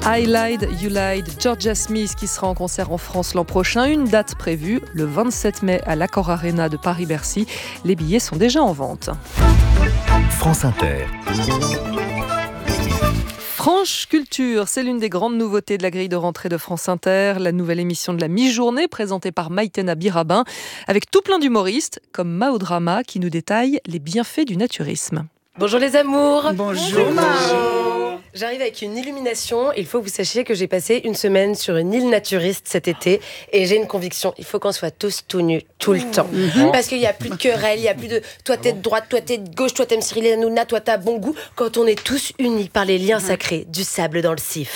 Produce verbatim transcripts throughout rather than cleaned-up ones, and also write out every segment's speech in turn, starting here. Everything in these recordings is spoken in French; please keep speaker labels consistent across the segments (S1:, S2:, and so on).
S1: I Lied, You Lied, Georgia Smith qui sera en concert en France l'an prochain. Une date prévue, le vingt-sept mai à l'Accor Arena de Paris-Bercy. Les billets sont déjà en vente.
S2: France Inter.
S1: Franche Culture, c'est l'une des grandes nouveautés de la grille de rentrée de France Inter, la nouvelle émission de la mi-journée présentée par Maïtena Birabin, avec tout plein d'humoristes comme Mao Drama qui nous détaille les bienfaits du naturisme.
S3: Bonjour les amours.
S4: Bonjour Mao.
S3: J'arrive avec une illumination. Il faut que vous sachiez que j'ai passé une semaine sur une île naturiste cet été et j'ai une conviction, il faut qu'on soit tous tout nus tout le temps. Mmh. Parce qu'il n'y a plus de querelle, il n'y a plus de toi t'es de droite, toi t'es de gauche, toi t'aimes Cyril Hanouna, toi t'as bon goût. Quand on est tous unis par les liens sacrés du sable dans le sif.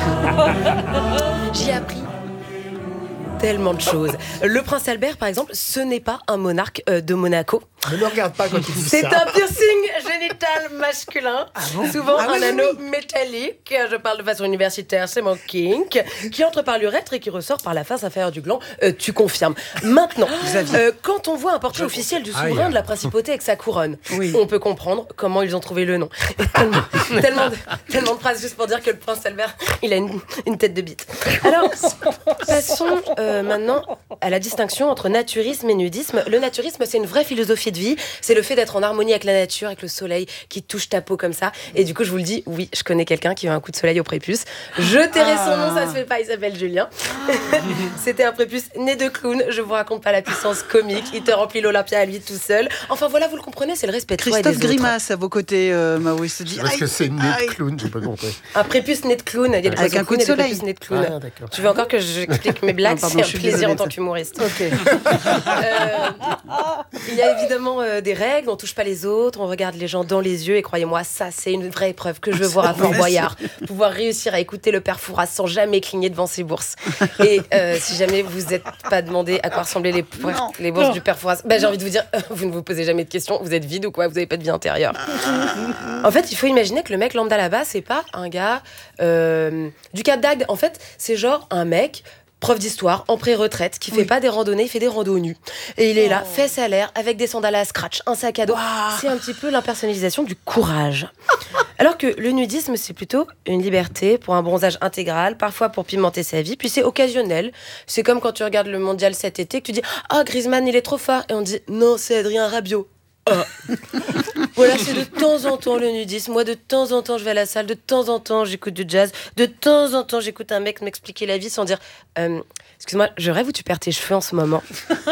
S3: J'y ai appris tellement de choses. Le prince Albert, par exemple, ce n'est pas un monarque euh, de Monaco.
S4: Ne me regarde pas quand tu dis
S3: C'est
S4: ça.
S3: C'est un piercing génital masculin,
S4: ah bon
S3: souvent
S4: ah
S3: un
S4: oui,
S3: anneau
S4: oui.
S3: métallique. Je parle de façon universitaire, c'est mon kink, qui entre par l'urètre et qui ressort par la face inférieure du gland. Euh, tu confirmes. Maintenant, euh, quand on voit un portrait officiel du souverain de la principauté avec sa couronne, oui. on peut comprendre comment ils ont trouvé le nom. Et tellement, tellement, de, tellement de phrases juste pour dire que le prince Albert, il a une, une tête de bite. Alors, passons euh, maintenant à la distinction entre naturisme et nudisme. Le naturisme, c'est une vraie philosophie de vie. C'est le fait d'être en harmonie avec la nature, avec le soleil qui touche ta peau comme ça. Et du coup, je vous le dis, oui, je connais quelqu'un qui a un coup de soleil au prépuce. Je tairai son nom, ça se fait pas, il s'appelle Julien. C'était un prépuce né de clown. Je vous raconte pas la puissance comique. Il te remplit l'Olympia à lui tout seul. Enfin voilà, vous le comprenez, c'est le respect de soi et des autres.
S5: Christophe Grimace à vos côtés, euh, Mao, il se dit...
S4: Parce que c'est né de clown, j'ai pas compris.
S3: Un prépuce né de clown. Il y a des
S5: avec un coup de soleil.
S3: Né de clown.
S4: Ah, d'accord.
S3: Tu veux encore que j'explique mes blagues?
S5: Non, pardon,
S3: c'est un
S5: je suis
S3: plaisir
S5: désolée,
S3: en tant qu'humoriste. Okay. euh, il y a évidemment euh, des règles, on touche pas les autres, on regarde les gens dans les yeux et croyez-moi, ça c'est une vraie épreuve que je veux voir à Fort Boyard. Pouvoir réussir à écouter le père Fouras sans jamais cligner devant ses bourses. Et euh, si jamais vous n'êtes pas demandé à quoi ressemblaient les, les bourses non. du père Fouras, bah, j'ai envie de vous dire, euh, vous ne vous posez jamais de questions, vous êtes vide ou quoi, vous n'avez pas de vie intérieure. En fait, il faut imaginer que le mec lambda là-bas, c'est pas un gars euh, du Cap d'Agde. En fait, c'est genre un mec prof d'histoire, en pré-retraite, qui fait oui. pas des randonnées, il fait des randos nus. Et il est là, oh. fesses à l'air, avec des sandales à scratch, un sac à dos. Wow. C'est un petit peu l'impersonnalisation du courage. Alors que le nudisme, c'est plutôt une liberté pour un bronzage intégral, parfois pour pimenter sa vie, puis c'est occasionnel. C'est comme quand tu regardes le mondial cet été, que tu dis « Ah, Griezmann, il est trop fort !» Et on dit « Non, c'est Adrien Rabiot. » Ah. Voilà, c'est de temps en temps le nudisme. Moi, de temps en temps, je vais à la salle. De temps en temps, j'écoute du jazz. De temps en temps, j'écoute un mec m'expliquer la vie sans dire euh, « Excuse-moi, je rêve ou tu perds tes cheveux en ce moment ?»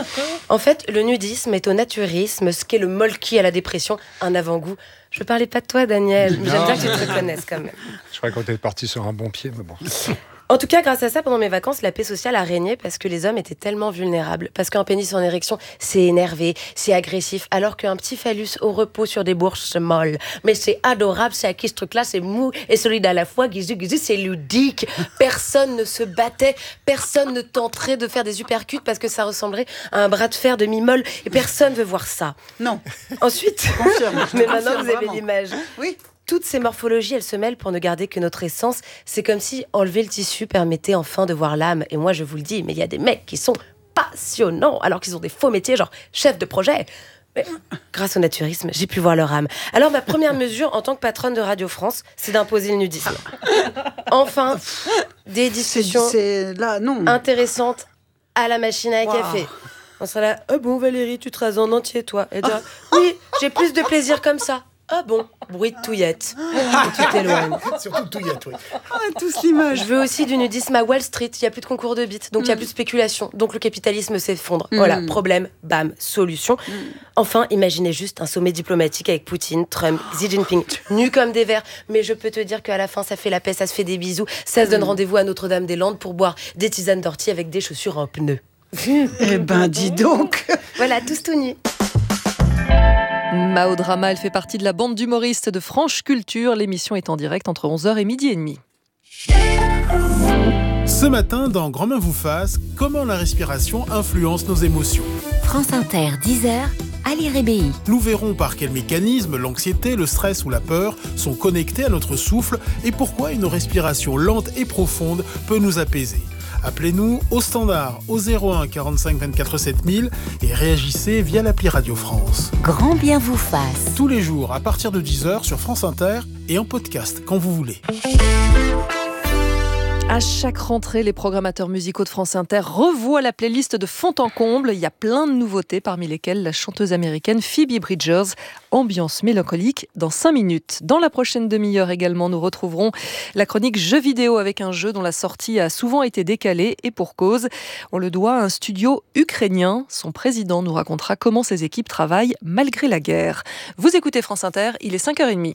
S3: En fait, le nudisme est au naturisme ce qu'est le molki à la dépression, un avant-goût. Je ne parlais pas de toi, Daniel, mais j'aime bien que tu te reconnaisses quand même.
S4: Je crois qu'on était parti sur un bon pied, mais bon...
S3: En tout cas, grâce à ça, pendant mes vacances, la paix sociale a régné parce que les hommes étaient tellement vulnérables. Parce qu'un pénis en érection, c'est énervé, c'est agressif, alors qu'un petit phallus au repos sur des bourses, c'est molle. Mais c'est adorable, c'est acquis ce truc-là, c'est mou et solide à la fois, guizu, guizu, c'est ludique. Personne ne se battait, personne ne tenterait de faire des uppercuts parce que ça ressemblerait à un bras de fer de mi-molle et personne veut voir ça.
S5: Non.
S3: Ensuite,
S5: confirme,
S3: mais maintenant vous avez l'image.
S5: Oui.
S3: Toutes ces morphologies, elles se mêlent pour ne garder que notre essence. C'est comme si enlever le tissu permettait enfin de voir l'âme. Et moi, je vous le dis, mais il y a des mecs qui sont passionnants, alors qu'ils ont des faux métiers, genre chef de projet. Mais grâce au naturisme, j'ai pu voir leur âme. Alors, ma première mesure en tant que patronne de Radio France, c'est d'imposer le nudisme. Enfin, des discussions
S5: c'est, c'est là, non.
S3: intéressantes à la machine à
S5: wow.
S3: café. On sera là, ah bon Valérie, tu te rases en entier, toi. Et dire, oui, j'ai plus de plaisir comme ça. Ah bon, bruit de touillette. Et tu t'éloignes.
S4: Surtout de touillette, oui.
S5: On a tous l'image.
S3: Je veux aussi du nudisme à Wall Street. Il n'y a plus de concours de bites, donc il mm. n'y a plus de spéculation. Donc le capitalisme s'effondre. Mm. Voilà, problème, bam, solution. Mm. Enfin, imaginez juste un sommet diplomatique avec Poutine, Trump, Xi Jinping, nus comme des vers. Mais je peux te dire qu'à la fin, ça fait la paix, ça se fait des bisous. Ça se donne mm. rendez-vous à Notre-Dame-des-Landes pour boire des tisanes d'ortie avec des chaussures en pneus.
S5: Eh ben, dis donc.
S3: Voilà, tous tout nus.
S1: Mao Drama, elle fait partie de la bande d'humoristes de Franche Culture. L'émission est en direct entre onze heures et midi et demi.
S6: Ce matin, dans Grand Main vous fasse, comment la respiration influence nos émotions.
S2: France Inter, dix heures, Ali Rébéi.
S6: Nous verrons par quels mécanismes l'anxiété, le stress ou la peur sont connectés à notre souffle et pourquoi une respiration lente et profonde peut nous apaiser. Appelez-nous au standard au zéro un quarante-cinq vingt-quatre sept mille et réagissez via l'appli Radio France.
S2: Grand bien vous fasse.
S6: Tous les jours à partir de dix heures sur France Inter et en podcast quand vous voulez.
S1: À chaque rentrée, les programmateurs musicaux de France Inter revoient la playlist de fond en comble. Il y a plein de nouveautés, parmi lesquelles la chanteuse américaine Phoebe Bridgers. Ambiance mélancolique dans cinq minutes. Dans la prochaine demi-heure également, nous retrouverons la chronique jeux vidéo avec un jeu dont la sortie a souvent été décalée et pour cause. On le doit à un studio ukrainien. Son président nous racontera comment ses équipes travaillent malgré la guerre. Vous écoutez France Inter, il est cinq heures trente.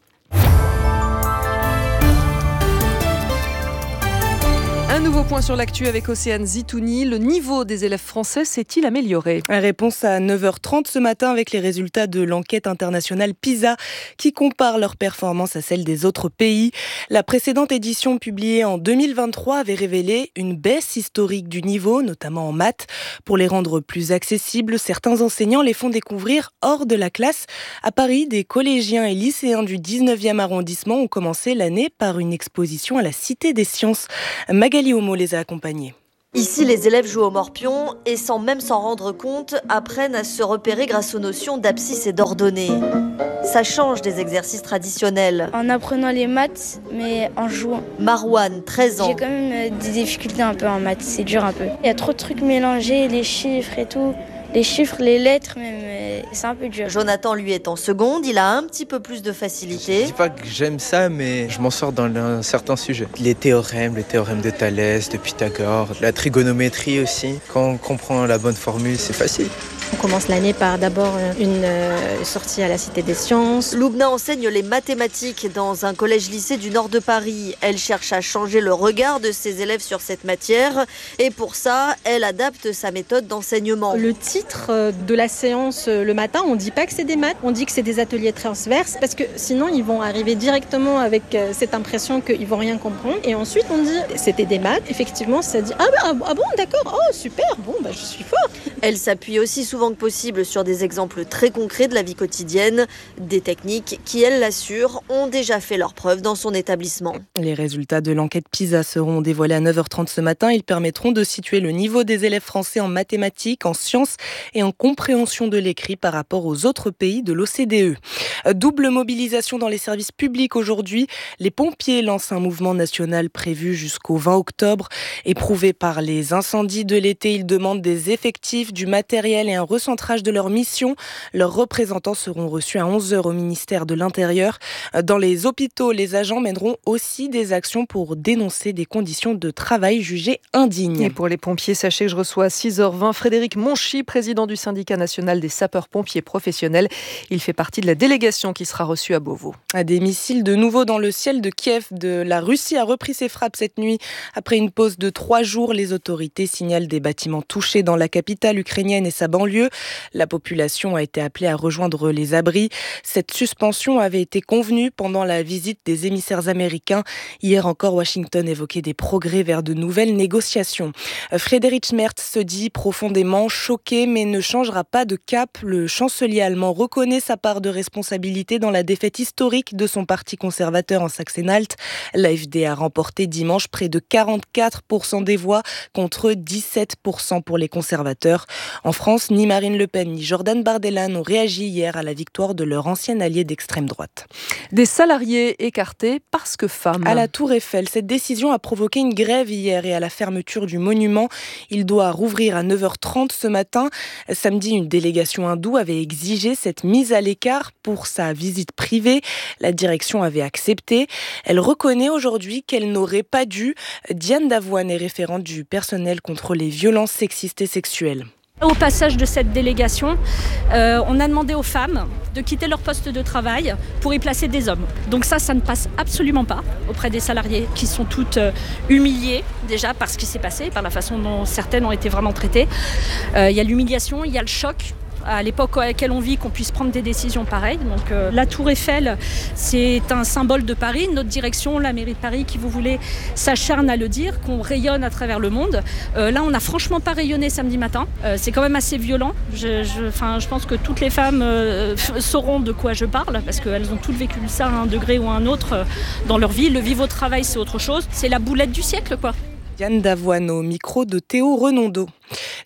S1: Un nouveau point sur l'actu avec Océane Zitouni. Le niveau des élèves français s'est-il amélioré ?
S7: Réponse à neuf heures trente ce matin avec les résultats de l'enquête internationale PISA qui compare leur performance à celle des autres pays. La précédente édition publiée en deux mille vingt-trois avait révélé une baisse historique du niveau, notamment en maths. Pour les rendre plus accessibles, certains enseignants les font découvrir hors de la classe. À Paris, des collégiens et lycéens du dix-neuvième arrondissement ont commencé l'année par une exposition à la Cité des Sciences. Magali Homo les a accompagnés.
S8: Ici, les élèves jouent au morpion et sans même s'en rendre compte, apprennent à se repérer grâce aux notions d'abscisse et d'ordonnée. Ça change des exercices traditionnels.
S9: En apprenant les maths, mais en jouant.
S8: Marouane, treize ans.
S9: J'ai quand même des difficultés un peu en maths, c'est dur un peu. Il y a trop de trucs mélangés, les chiffres et tout. Les chiffres, les lettres, même, c'est un peu dur.
S8: Jonathan, lui, est en seconde. Il a un petit peu plus de facilité.
S10: Je dis pas que j'aime ça, mais je m'en sors dans un certain sujet. Les théorèmes, les théorèmes de Thalès, de Pythagore, la trigonométrie aussi. Quand on comprend la bonne formule, c'est facile.
S11: On commence l'année par d'abord une euh, sortie à la Cité des Sciences.
S8: Loubna enseigne les mathématiques dans un collège-lycée du nord de Paris. Elle cherche à changer le regard de ses élèves sur cette matière. Et pour ça, elle adapte sa méthode d'enseignement.
S11: Le titre de la séance le matin, on ne dit pas que c'est des maths, on dit que c'est des ateliers transverses, parce que sinon ils vont arriver directement avec cette impression qu'ils ne vont rien comprendre. Et ensuite on dit c'était des maths. Effectivement, ça dit ah, bah, ah bon, d'accord, oh super, bon bah je suis fort.
S8: Elle s'appuie aussi souvent que possible sur des exemples très concrets de la vie quotidienne, des techniques qui, elle l'assure, ont déjà fait leurs preuves dans son établissement.
S7: Les résultats de l'enquête PISA seront dévoilés à neuf heures trente ce matin. Ils permettront de situer le niveau des élèves français en mathématiques, en sciences et en compréhension de l'écrit par rapport aux autres pays de l'O C D E. Double mobilisation dans les services publics aujourd'hui. Les pompiers lancent un mouvement national prévu jusqu'au vingt octobre. Éprouvés par les incendies de l'été, ils demandent des effectifs, du matériel et un recentrage de leur mission. Leurs représentants seront reçus à onze heures au ministère de l'Intérieur. Dans les hôpitaux, les agents mèneront aussi des actions pour dénoncer des conditions de travail jugées indignes.
S1: Et pour les pompiers, sachez que je reçois à six heures vingt Frédéric Monchy, président du syndicat national des sapeurs-pompiers professionnels. Il fait partie de la délégation qui sera reçue à Beauvau.
S7: Des missiles de nouveau dans le ciel de Kiev. De la Russie a repris ses frappes cette nuit. Après une pause de trois jours, les autorités signalent des bâtiments touchés dans la capitale ukrainienne et sa banlieue. La population a été appelée à rejoindre les abris. Cette suspension avait été convenue pendant la visite des émissaires américains. Hier encore, Washington évoquait des progrès vers de nouvelles négociations. Friedrich Merz se dit profondément choqué, mais ne changera pas de cap. Le chancelier allemand reconnaît sa part de responsabilité dans la défaite historique de son parti conservateur en Saxe-Anhalt. L'A F D a remporté dimanche près de quarante-quatre pour cent des voix contre dix-sept pour cent pour les conservateurs. En France, ni Marine Le Pen ni Jordan Bardella n'ont réagi hier à la victoire de leur ancien allié d'extrême droite.
S1: Des salariés écartés parce que femmes.
S7: À la Tour Eiffel, cette décision a provoqué une grève hier et à la fermeture du monument. Il doit rouvrir à neuf heures trente ce matin. Samedi, une délégation hindoue avait exigé cette mise à l'écart pour sa visite privée. La direction avait accepté. Elle reconnaît aujourd'hui qu'elle n'aurait pas dû. Diane Davoine est référente du personnel contre les violences sexistes et sexuelles.
S12: Au passage de cette délégation, euh, on a demandé aux femmes de quitter leur poste de travail pour y placer des hommes. Donc ça, ça ne passe absolument pas auprès des salariés qui sont toutes euh, humiliées déjà par ce qui s'est passé, par la façon dont certaines ont été vraiment traitées. Euh, il y a l'humiliation, il y a le choc. À l'époque à laquelle on vit, qu'on puisse prendre des décisions pareilles. Donc euh, la Tour Eiffel, c'est un symbole de Paris. Notre direction, la mairie de Paris, qui vous voulez, s'acharne à le dire, qu'on rayonne à travers le monde. Euh, là, on n'a franchement pas rayonné samedi matin. Euh, c'est quand même assez violent. Je, je, je pense que toutes les femmes euh, sauront de quoi je parle, parce qu'elles ont toutes vécu ça à un degré ou à un autre euh, dans leur vie. Le vivre au travail, c'est autre chose. C'est la boulette du siècle, quoi.
S7: Diane Davoine au micro de Théo Renondeau.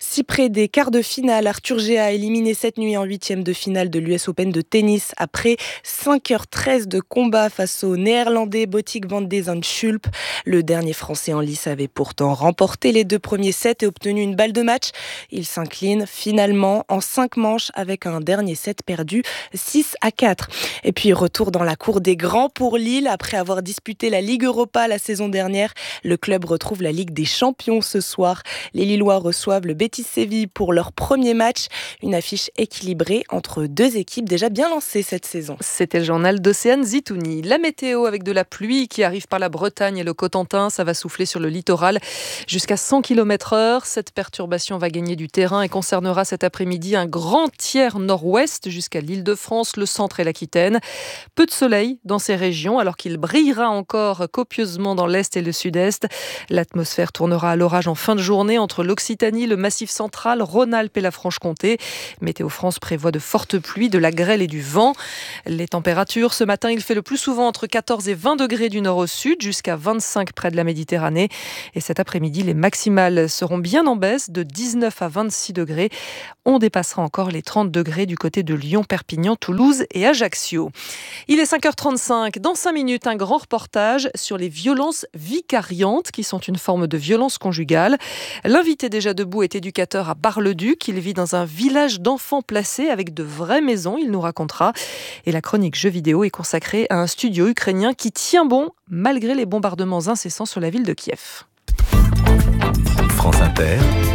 S7: Si près des quarts de finale, Arthur Géa éliminé cette nuit en huitième de finale de l'U S Open de tennis après cinq heures treize de combat face au néerlandais Botic van de Zandschulp. Le dernier français en lice avait pourtant remporté les deux premiers sets et obtenu une balle de match. Il s'incline finalement en cinq manches avec un dernier set perdu six à quatre. Et puis retour dans la cour des grands pour Lille. Après avoir disputé la Ligue Europa la saison dernière, le club retrouve la Ligue des Champions ce soir. Les Lillois reçoivent le Betis Séville pour leur premier match. Une affiche équilibrée entre deux équipes déjà bien lancées cette saison.
S1: C'était le journal d'Océane Zitouni. La météo avec de la pluie qui arrive par la Bretagne et le Cotentin. Ça va souffler sur le littoral jusqu'à cent kilomètres heure. Cette perturbation va gagner du terrain et concernera cet après-midi un grand tiers nord-ouest jusqu'à l'Île-de-France, le centre et l'Aquitaine. Peu de soleil dans ces régions alors qu'il brillera encore copieusement dans l'est et le sud-est. L'atmosphère tournera à l'orage en fin de journée entre l'Occitanie, le Massif central, Rhône-Alpes et la Franche-Comté. Météo France prévoit de fortes pluies, de la grêle et du vent. Les températures, ce matin, il fait le plus souvent entre quatorze et vingt degrés du nord au sud, jusqu'à vingt-cinq près de la Méditerranée. Et cet après-midi, les maximales seront bien en baisse, de dix-neuf à vingt-six degrés. On dépassera encore les trente degrés du côté de Lyon, Perpignan, Toulouse et Ajaccio. Il est cinq heures trente-cinq. Dans cinq minutes, un grand reportage sur les violences vicariantes, qui sont une forme de violence conjugale. L'invité déjà debout est éducateur à Bar-le-Duc. Il vit dans un village d'enfants placés avec de vraies maisons, il nous racontera. Et la chronique jeux vidéo est consacrée à un studio ukrainien qui tient bon malgré les bombardements incessants sur la ville de Kiev.
S2: France Inter.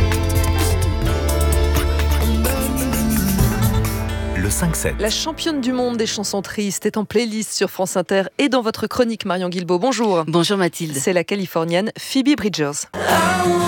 S2: Le cinq sept.
S1: La championne du monde des chansons tristes est en playlist sur France Inter et dans votre chronique, Marion Guilbault. Bonjour.
S13: Bonjour Mathilde.
S1: C'est la Californienne Phoebe Bridgers.